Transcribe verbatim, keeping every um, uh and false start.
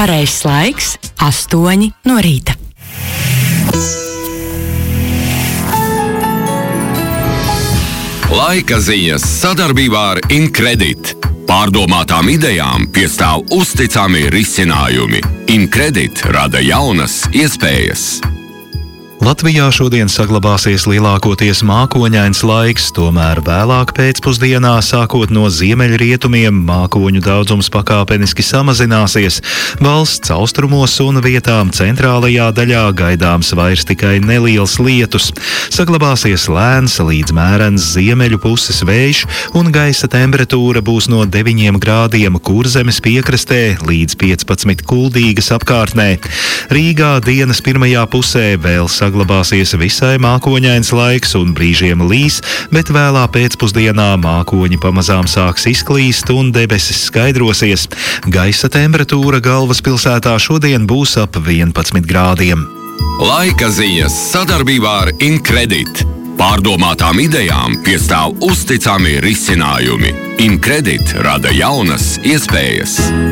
Pareizs laiks - astoņi no rīta. Laika ziņas sadarbībā ar Incredit. Pārdomātām idejām piestāv uzticami risinājumi. Incredit rada jaunas iespējas. Latvijā šodien saglabāsies lielākoties mākoņains laiks, tomēr vēlāk pēcpusdienā, sākot no ziemeļrietumiem, mākoņu daudzums pakāpeniski samazināsies. Valsts austrumos un vietām centrālajā daļā gaidāms vairs tikai neliels lietus. Saglabāsies lēns līdz mērens ziemeļu puses vējš, un gaisa temperatūra būs no deviņiem grādiem Kurzemes piekrastē līdz piecpadsmit Kuldīgas apkārtnē. Rīgā dienas pirmajā pusē vēl saglabāsies Saglabāsies visai mākoņains laiks un brīžiem līs, bet vēlā pēcpusdienā mākoņi pamazām sāks izklīst un debesis skaidrosies. Gaisa temperatūra galvaspilsētā šodien būs ap vienpadsmit grādiem. Laika ziņas sadarbībā ar Incredit. Pārdomātām idejām piestāv uzticami risinājumi. Incredit rada jaunas iespējas.